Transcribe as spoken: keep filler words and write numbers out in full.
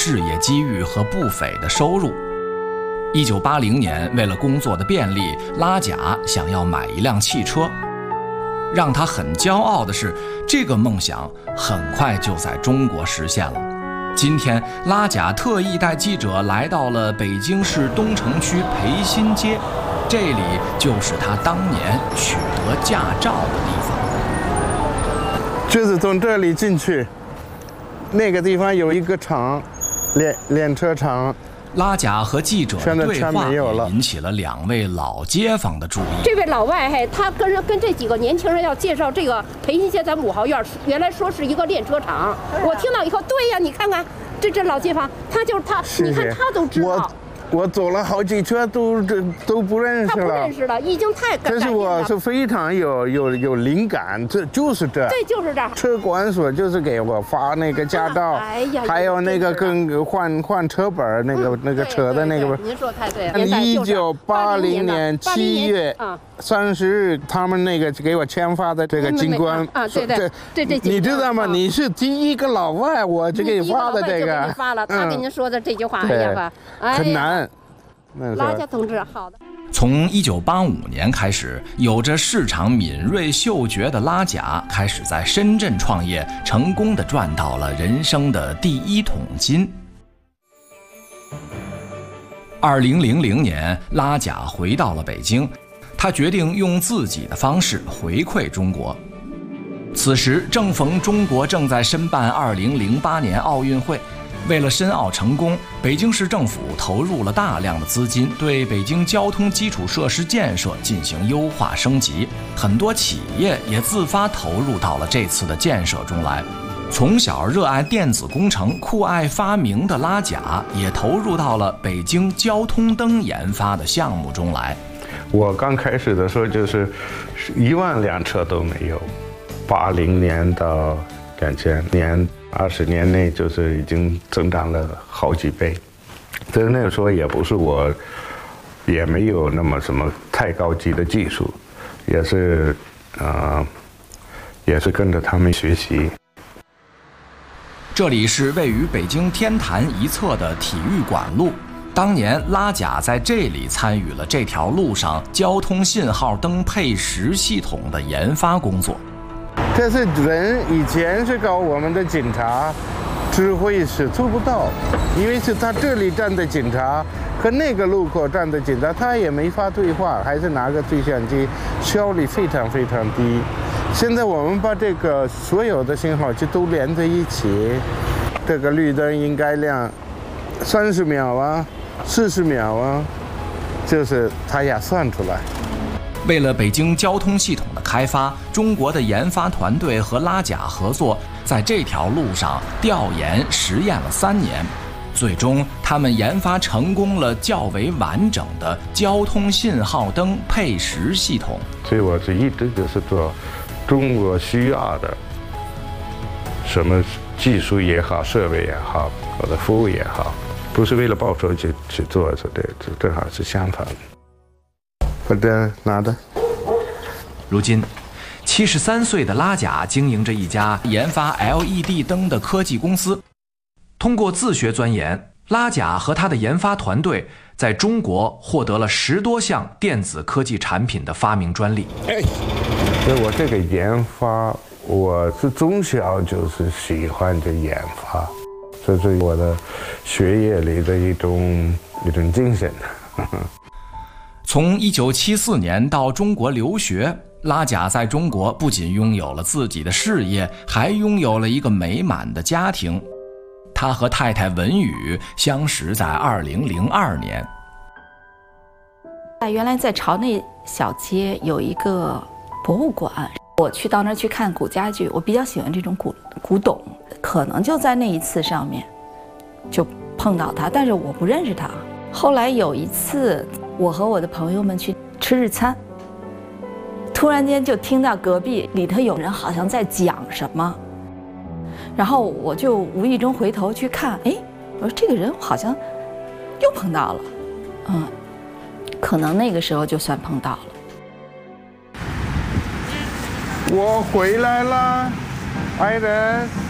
事业机遇和不菲的收入。一九八零年，为了工作的便利，拉贾想要买一辆汽车。让他很骄傲的是，这个梦想很快就在中国实现了。今天，拉贾特意带记者来到了北京市东城区培新街，这里就是他当年取得驾照的地方。 就是从这里进去，那个地方有一个厂，练练车厂。 拉贾和记者的对话也引起了两位老街坊的注意。 这位老外嘿，他跟跟这几个年轻人要介绍这个培新街咱们五号院，原来说是一个练车厂。我听到以后，对呀，你看看，这这老街坊，他就是他，你看他都知道。 我走了好几圈都这都不认识了， 他不认识了，已经太感。 这是我是非常有有有灵感，这就是这， 对，就是这。 车管所就是给我发那个驾照，啊、哎呀，还有那个跟换换车本那个、嗯、那个车的那个。 您说太对了。 一九八零年七月三十日，他们那个给我签发的这个军官啊，对对对对， 你知道吗？你是第一个老外，我就给你发的这个。 发了，他给您说的这句话，哎呀， 很难。 拉贾同志，好的。 从一九八五年开始，有着市场敏锐嗅觉的拉贾开始在深圳创业，成功地赚到了人生的第一桶金。二零零零年，拉贾回到了北京，他决定用自己的方式回馈中国。此时正逢中国正在申办二零零八年奥运会。为了申奥成功，北京市政府投入了大量的资金，对北京交通基础设施建设进行优化升级。很多企业也自发投入到了这次的建设中来。从小热爱电子工程、酷爱发明的拉贾，也投入到了北京交通灯研发的项目中来。 我刚开始的时候就是一万辆车都没有，八零年到两千年。二十年内就是已经增长了好几倍，但是那个时候也不是我，也没有那么什么太高级的技术，也是，呃，也是跟着他们学习。 这里是位于北京天坛一侧的体育馆路，当年拉贾在这里参与了这条路上交通信号灯配时系统的研发工作。 这是人以前是搞我们的警察，指挥是做不到，因为是他这里站的警察和那个路口站的警察，他也没法对话，还是拿个对讲机，效率非常非常低。现在我们把这个所有的信号机都连在一起，这个绿灯应该亮三十秒啊，四十秒啊，就是他也算出来。 为了北京交通系统的开发，中国的研发团队和拉贾合作，在这条路上调研实验了三年，最终他们研发成功了较为完整的交通信号灯配时系统。 所以我是一直就是做中国需要的，什么技术也好，设备也好，或者服务也好，不是为了报酬去去做，这这正好是相反的。或者拿的。 如今，七十三岁的拉贾经营着一家研发 L E D 灯的科技公司。通过自学钻研，拉贾和他的研发团队在中国获得了十多项电子科技产品的发明专利。 哎，所以我这个研发，我是从小就是喜欢这研发，这是我的学业里的一种一种精神。 从一九七四年到中国留学，拉贾在中国不仅拥有了自己的事业，还拥有了一个美满的家庭。他和太太文宇相识在二零零二年。 原来在朝内小街有一个博物馆，我去到那儿去看古家具，我比较喜欢这种古古董，可能就在那一次上面就碰到他，但是我不认识他。后来有一次，我和我的朋友们去吃日餐，突然间就听到隔壁里头有人好像在讲什么，然后我就无意中回头去看，哎，我说这个人好像又碰到了，嗯，可能那个时候就算碰到了。 我回来了，爱人。